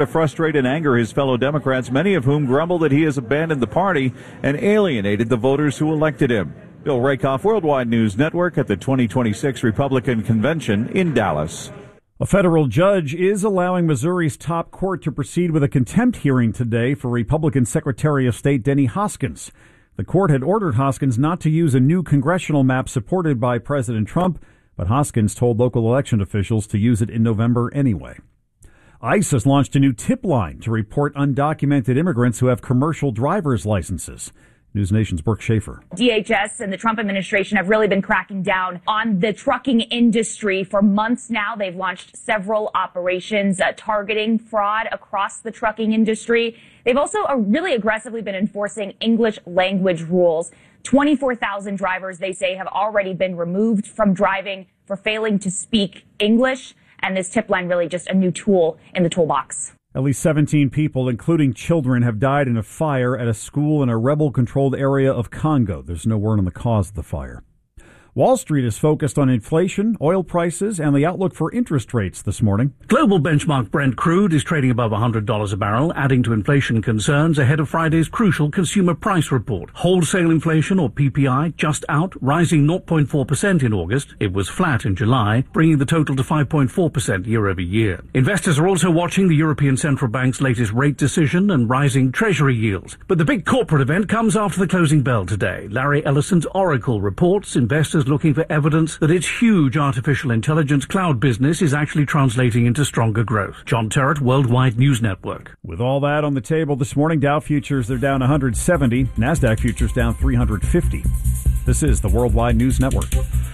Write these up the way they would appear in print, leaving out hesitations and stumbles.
To frustrate and anger his fellow Democrats, many of whom grumble that he has abandoned the party and alienated the voters who elected him. Bill Rakoff, Worldwide News Network, at the 2026 Republican Convention in Dallas. A federal judge is allowing Missouri's top court to proceed with a contempt hearing today for Republican Secretary of State Denny Hoskins. The court had ordered Hoskins not to use a new congressional map supported by President Trump, but Hoskins told local election officials to use it in November anyway. ICE has launched a new tip line to report undocumented immigrants who have commercial driver's licenses. News Nation's Brooke Schaefer. DHS and the Trump administration have really been cracking down on the trucking industry for months now. They've launched several operations targeting fraud across the trucking industry. They've also really aggressively been enforcing English language rules. 24,000 drivers, they say, have already been removed from driving for failing to speak English. And this tip line really just a new tool in the toolbox. At least 17 people, including children, have died in a fire at a school in a rebel-controlled area of Congo. There's no word on the cause of the fire. Wall Street is focused on inflation, oil prices, and the outlook for interest rates this morning. Global benchmark Brent crude is trading above $100 a barrel, adding to inflation concerns ahead of Friday's crucial consumer price report. Wholesale inflation, or PPI, just out, rising 0.4% in August. It was flat in July, bringing the total to 5.4% year over year. Investors are also watching the European Central Bank's latest rate decision and rising Treasury yields. But the big corporate event comes after the closing bell today. Larry Ellison's Oracle reports investors looking for evidence that its huge artificial intelligence cloud business is actually translating into stronger growth. John Terrett, Worldwide News Network. With all that on the table this morning, Dow futures, they're down 170. NASDAQ futures down 350. This is the Worldwide News Network.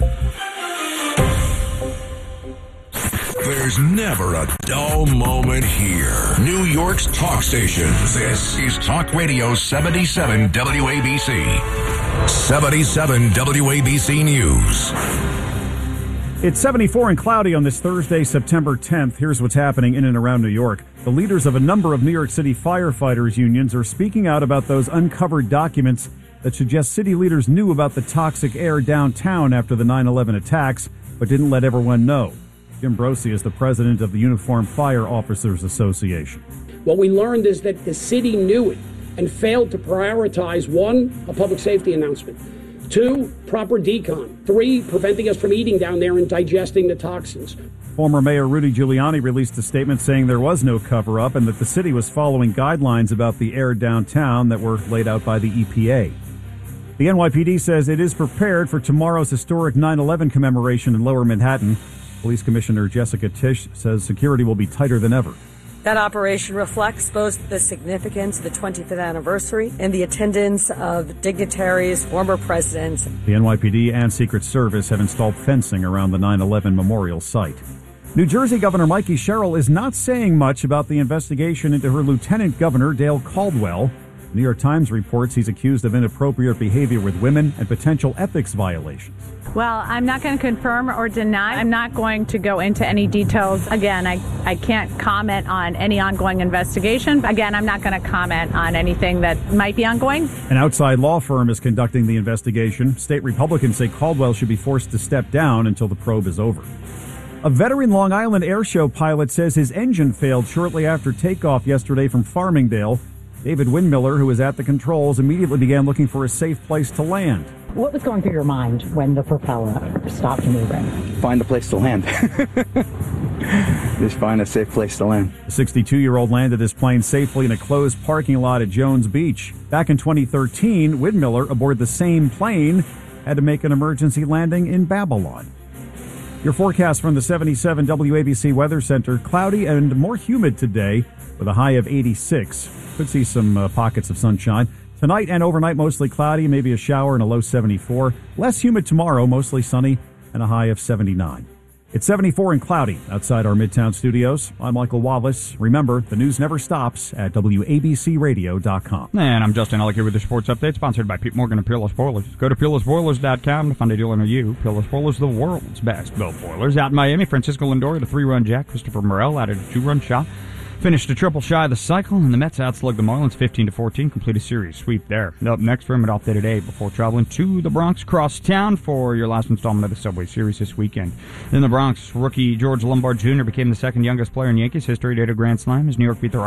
There's never a dull moment here. New York's talk station. This is Talk Radio 77 WABC. 77 WABC News. It's 74 and cloudy on this Thursday, September 10th. Here's what's happening in and around New York. The leaders of a number of New York City firefighters unions are speaking out about those uncovered documents that suggest city leaders knew about the toxic air downtown after the 9/11 attacks, but didn't let everyone know. Jim Brosi is the president of the Uniformed Fire Officers Association. What we learned is that the city knew it and failed to prioritize, 1, a public safety announcement, 2, proper decon, 3, preventing us from eating down there and digesting the toxins. Former Mayor Rudy Giuliani released a statement saying there was no cover-up and that the city was following guidelines about the air downtown that were laid out by the EPA. The NYPD says it is prepared for tomorrow's historic 9/11 commemoration in Lower Manhattan. Police Commissioner Jessica Tisch says security will be tighter than ever. That operation reflects both the significance of the 25th anniversary and the attendance of dignitaries, former presidents. The NYPD and Secret Service have installed fencing around the 9/11 memorial site. New Jersey Governor Mikey Sherrill is not saying much about the investigation into her Lieutenant Governor Dale Caldwell. New York Times reports he's accused of inappropriate behavior with women and potential ethics violations. Well, I'm not going to confirm or deny. I'm not going to go into any details. Again, I can't comment on any ongoing investigation. Again, I'm not going to comment on anything that might be ongoing. An outside law firm is conducting the investigation. State Republicans say Caldwell should be forced to step down until the probe is over. A veteran Long Island airshow pilot says his engine failed shortly after takeoff yesterday from Farmingdale. David Windmiller, who was at the controls, immediately began looking for a safe place to land. What was going through your mind when the propeller stopped moving? Find a place to land. Just find a safe place to land. The 62-year-old landed his plane safely in a closed parking lot at Jones Beach. Back in 2013, Windmiller, aboard the same plane, had to make an emergency landing in Babylon. Your forecast from the 77 WABC Weather Center: cloudy and more humid today with a high of 86. Could see some pockets of sunshine. Tonight and overnight, mostly cloudy, maybe a shower and a low 74. Less humid tomorrow, mostly sunny and a high of 79. It's 74 and cloudy outside our Midtown studios. I'm Michael Wallace. Remember, the news never stops at WABCRadio.com. And I'm Justin Ellick here with the Sports Update, sponsored by Pete Morgan and Peerless Boilers. Go to PeerlessBoilers.com to find a dealer near you. Peerless Boilers, the world's best boat boilers. Out in Miami, Francisco Lindor had a 3-run jack. Christopher Morel added a 2-run shot. Finished a triple shy of the cycle, and the Mets outslugged the Marlins 15-14, complete a series sweep there. Up next, from it off day today before traveling to the Bronx cross town for your last installment of the Subway Series this weekend. In the Bronx, rookie George Lombard Jr. became the second youngest player in Yankees history to hit a grand slam as New York beat the